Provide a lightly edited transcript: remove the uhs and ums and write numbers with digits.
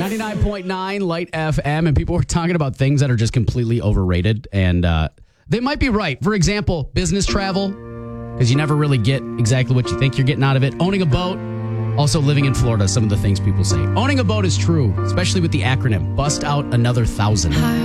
99.9 Light FM, and people were talking about things that are just completely overrated, and they might be right. For example, business travel, because you never really get exactly what you think you're getting out of it. Owning a boat, also living in Florida, some of the things people say. Owning a boat is true, especially with the acronym, bust out another 1,000.